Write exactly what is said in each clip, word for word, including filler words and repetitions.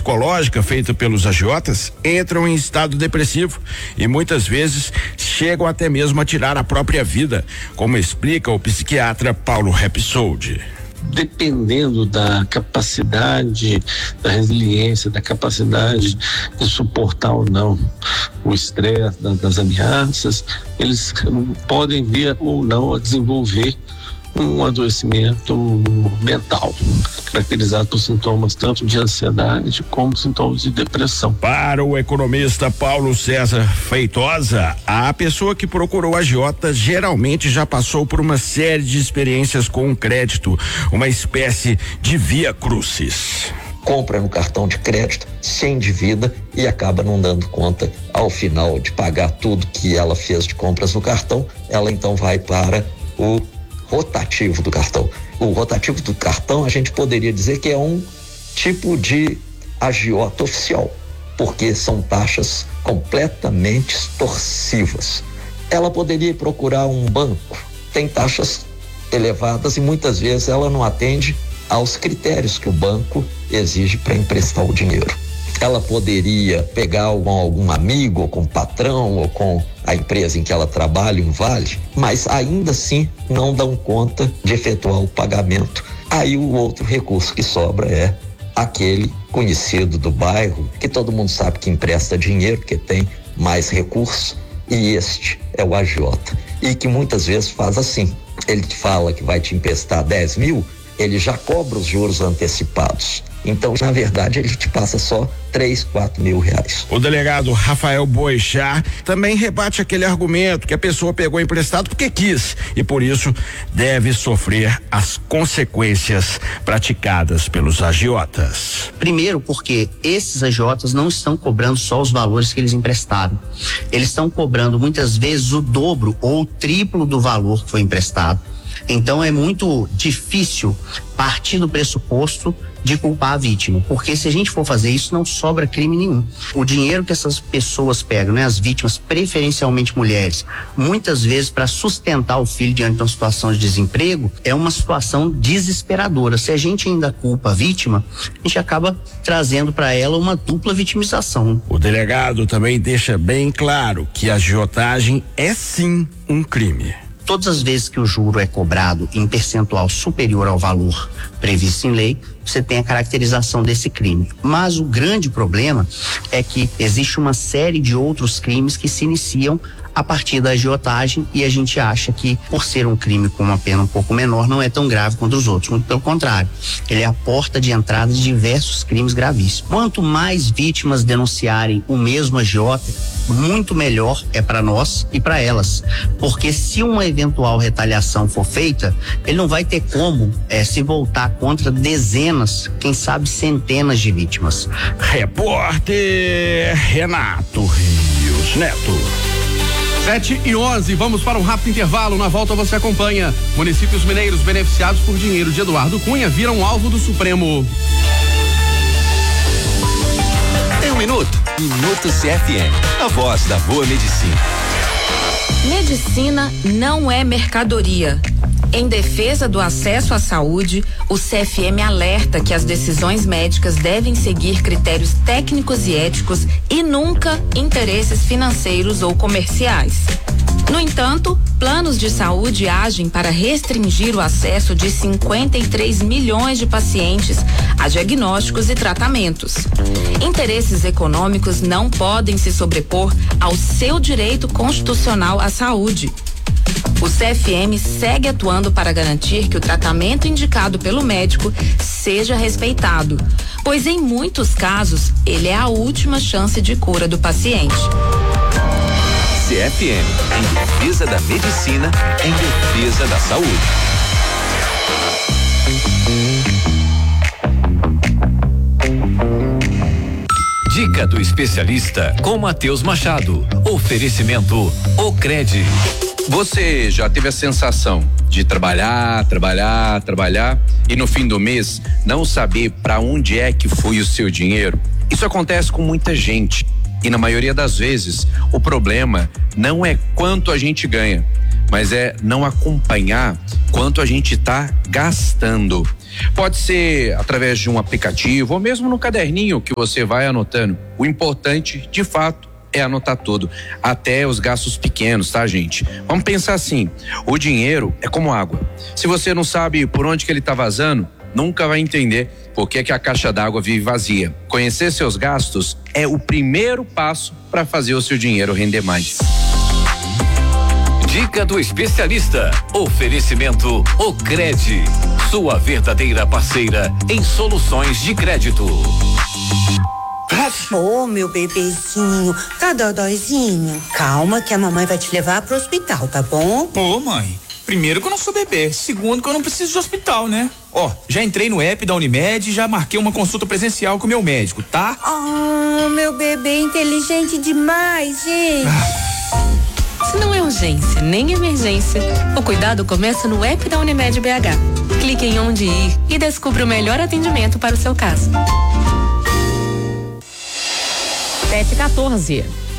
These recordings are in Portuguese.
psicológica feita pelos agiotas, entram em estado depressivo e muitas vezes chegam até mesmo a tirar a própria vida, como explica o psiquiatra Paulo Rapsold. Dependendo da capacidade, da resiliência, da capacidade de suportar ou não o estresse, das ameaças, eles podem vir ou não a desenvolver um adoecimento mental, caracterizado por sintomas tanto de ansiedade como sintomas de depressão. Para o economista Paulo César Feitosa, a pessoa que procurou a agiota geralmente já passou por uma série de experiências com o crédito, uma espécie de via crucis. Compra no cartão de crédito, se endivida e acaba não dando conta ao final de pagar tudo que ela fez de compras no cartão. Ela então vai para o rotativo do cartão. O rotativo do cartão a gente poderia dizer que é um tipo de agiota oficial, porque são taxas completamente extorsivas. Ela poderia procurar um banco, tem taxas elevadas e muitas vezes ela não atende aos critérios que o banco exige para emprestar o dinheiro. Ela poderia pegar com algum amigo, ou com o patrão, ou com a empresa em que ela trabalha, um vale, mas ainda assim não dão conta de efetuar o pagamento. Aí o outro recurso que sobra é aquele conhecido do bairro, que todo mundo sabe que empresta dinheiro, que tem mais recursos, e este é o agiota. E que muitas vezes faz assim, ele te fala que vai te emprestar dez mil, ele já cobra os juros antecipados. Então, na verdade, ele te passa só três, quatro mil reais. O delegado Rafael Boechat também rebate aquele argumento que a pessoa pegou emprestado porque quis e por isso deve sofrer as consequências praticadas pelos agiotas. Primeiro, porque esses agiotas não estão cobrando só os valores que eles emprestaram. Eles estão cobrando muitas vezes o dobro ou o triplo do valor que foi emprestado. Então é muito difícil partir do pressuposto de culpar a vítima, porque se a gente for fazer isso, não sobra crime nenhum. O dinheiro que essas pessoas pegam, né, as vítimas, preferencialmente mulheres, muitas vezes para sustentar o filho diante de uma situação de desemprego, é uma situação desesperadora. Se a gente ainda culpa a vítima, a gente acaba trazendo para ela uma dupla vitimização. O delegado também deixa bem claro que a agiotagem é sim um crime. Todas as vezes que o juro é cobrado em percentual superior ao valor previsto em lei, você tem a caracterização desse crime. Mas o grande problema é que existe uma série de outros crimes que se iniciam a partir da agiotagem e a gente acha que, por ser um crime com uma pena um pouco menor, não é tão grave quanto os outros. Muito pelo contrário, ele é a porta de entrada de diversos crimes gravíssimos. Quanto mais vítimas denunciarem o mesmo agiota, muito melhor é para nós e para elas, porque se uma eventual retaliação for feita, ele não vai ter como é, se voltar contra dezenas, quem sabe centenas de vítimas. Repórter Renato Rios Neto. sete e onze, vamos para um rápido intervalo. Na volta você acompanha. Municípios mineiros beneficiados por dinheiro de Eduardo Cunha viram alvo do Supremo. Em um minuto, Minuto C F M, a voz da boa medicina. Medicina não é mercadoria. Em defesa do acesso à saúde, o C F M alerta que as decisões médicas devem seguir critérios técnicos e éticos e nunca interesses financeiros ou comerciais. No entanto, planos de saúde agem para restringir o acesso de cinquenta e três milhões de pacientes a diagnósticos e tratamentos. Interesses econômicos não podem se sobrepor ao seu direito constitucional à saúde. O C F M segue atuando para garantir que o tratamento indicado pelo médico seja respeitado, pois em muitos casos ele é a última chance de cura do paciente. C F M, em defesa da medicina, em defesa da saúde. Dica do especialista com Matheus Machado. Oferecimento Ocred. Você já teve a sensação de trabalhar, trabalhar, trabalhar e no fim do mês não saber para onde é que foi o seu dinheiro? Isso acontece com muita gente e na maioria das vezes o problema não é quanto a gente ganha, mas é não acompanhar quanto a gente está gastando. Pode ser através de um aplicativo ou mesmo no caderninho que você vai anotando. O importante, de fato, é anotar tudo, até os gastos pequenos, tá, gente? Vamos pensar assim, o dinheiro é como água. Se você não sabe por onde que ele tá vazando, nunca vai entender por que que a caixa d'água vive vazia. Conhecer seus gastos é o primeiro passo para fazer o seu dinheiro render mais. Dica do especialista. Oferecimento Ocred, sua verdadeira parceira em soluções de crédito. Ô, oh, meu bebezinho, tá dodóizinho? Calma que a mamãe vai te levar pro hospital, tá bom? Ô, mãe, primeiro que eu não sou bebê, segundo que eu não preciso de hospital, né? Ó, já entrei no app da Unimed e já marquei uma consulta presencial com o meu médico, tá? Oh, meu bebê inteligente demais, gente. Ah. Se não é urgência nem emergência, o cuidado começa no app da Unimed B H. Clique em onde ir e descubra o melhor atendimento para o seu caso. sete e quatorze.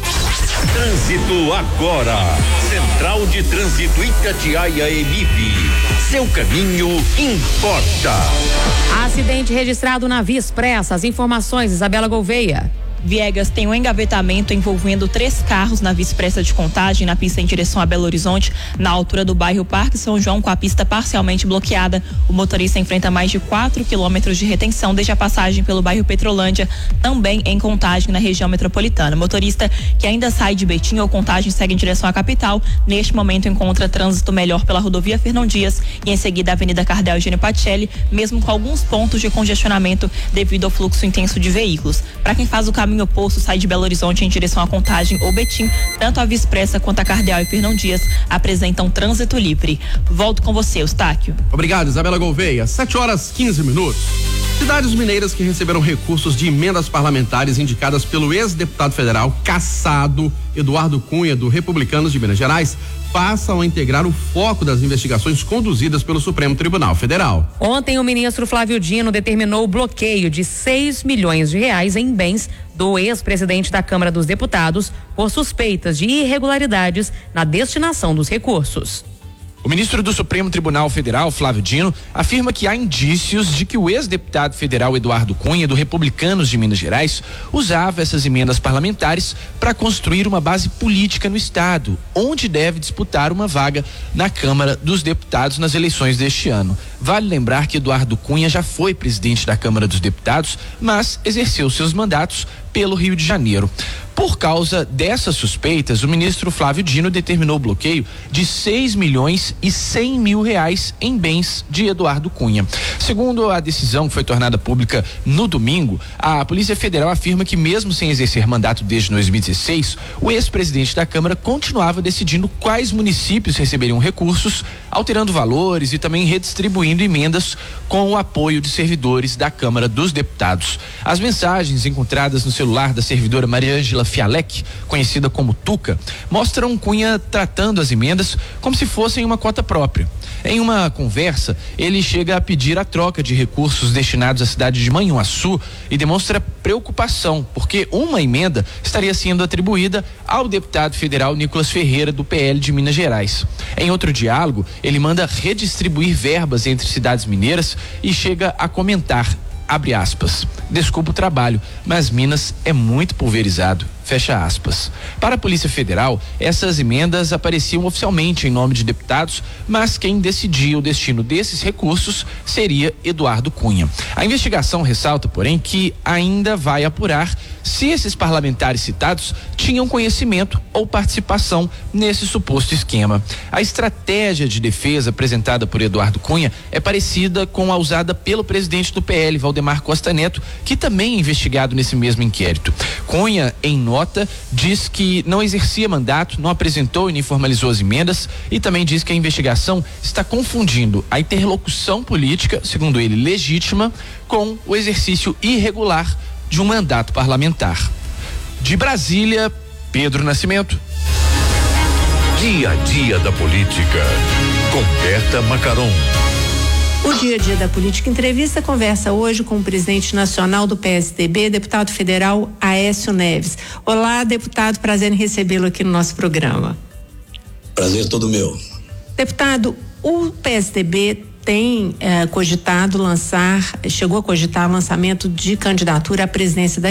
Trânsito agora. Central de Trânsito Itatiaia Emip. Seu caminho importa. Acidente registrado na Via Expressa. As informações, Isabela Gouveia. Viegas tem um engavetamento envolvendo três carros na Via Expressa de Contagem, na pista em direção a Belo Horizonte, na altura do bairro Parque São João, com a pista parcialmente bloqueada. O motorista enfrenta mais de quatro quilômetros de retenção desde a passagem pelo bairro Petrolândia, também em Contagem, na região metropolitana. O motorista, que ainda sai de Betim ou Contagem, segue em direção à capital. Neste momento encontra trânsito melhor pela rodovia Fernão Dias e em seguida a Avenida Cardeal Eugênio Pacelli, mesmo com alguns pontos de congestionamento devido ao fluxo intenso de veículos. Para quem faz o caminho caminho oposto sai de Belo Horizonte em direção à Contagem ou Betim, tanto a Via Expressa quanto a Cardeal e Fernão Dias apresentam trânsito livre. Volto com você, Eustáquio. Obrigado, Isabela Gouveia. sete horas quinze minutos. Cidades mineiras que receberam recursos de emendas parlamentares indicadas pelo ex-deputado federal cassado Eduardo Cunha, do Republicanos de Minas Gerais, passam a integrar o foco das investigações conduzidas pelo Supremo Tribunal Federal. Ontem, o ministro Flávio Dino determinou o bloqueio de seis milhões de reais em bens do ex-presidente da Câmara dos Deputados por suspeitas de irregularidades na destinação dos recursos. O ministro do Supremo Tribunal Federal, Flávio Dino, afirma que há indícios de que o ex-deputado federal Eduardo Cunha, do Republicanos de Minas Gerais, usava essas emendas parlamentares para construir uma base política no estado, onde deve disputar uma vaga na Câmara dos Deputados nas eleições deste ano. Vale lembrar que Eduardo Cunha já foi presidente da Câmara dos Deputados, mas exerceu seus mandatos pelo Rio de Janeiro. Por causa dessas suspeitas, o ministro Flávio Dino determinou o bloqueio de seis milhões e cem mil reais em bens de Eduardo Cunha. Segundo a decisão que foi tornada pública no domingo, a Polícia Federal afirma que, mesmo sem exercer mandato desde dois mil e dezesseis, o ex-presidente da Câmara continuava decidindo quais municípios receberiam recursos, alterando valores e também redistribuindo emendas com o apoio de servidores da Câmara dos Deputados. As mensagens encontradas no celular da servidora Mariângela Fialec, conhecida como Tuca, mostram Cunha tratando as emendas como se fossem uma cota própria. Em uma conversa, ele chega a pedir a troca de recursos destinados à cidade de Manhuaçu e demonstra preocupação, porque uma emenda estaria sendo atribuída ao deputado federal Nicolas Ferreira, do P L de Minas Gerais. Em outro diálogo, ele manda redistribuir verbas entre cidades mineiras e chega a comentar, abre aspas, desculpa o trabalho, mas Minas é muito pulverizado, fecha aspas. Para a Polícia Federal, essas emendas apareciam oficialmente em nome de deputados, mas quem decidia o destino desses recursos seria Eduardo Cunha. A investigação ressalta, porém, que ainda vai apurar se esses parlamentares citados tinham conhecimento ou participação nesse suposto esquema. A estratégia de defesa apresentada por Eduardo Cunha é parecida com a usada pelo presidente do P L, Valdemar Costa Neto, que também é investigado nesse mesmo inquérito. Cunha, em nota, diz que não exercia mandato, não apresentou e nem formalizou as emendas e também diz que a investigação está confundindo a interlocução política, segundo ele, legítima, com o exercício irregular de um mandato parlamentar. De Brasília, Pedro Nascimento. Dia a dia da política, com Berta Macaron. O Dia a Dia da Política Entrevista conversa hoje com o presidente nacional do P S D B, deputado federal Aécio Neves. Olá, deputado, prazer em recebê-lo aqui no nosso programa. Prazer todo meu. Deputado, o P S D B tem eh, cogitado lançar, chegou a cogitar o lançamento de candidatura à presidência da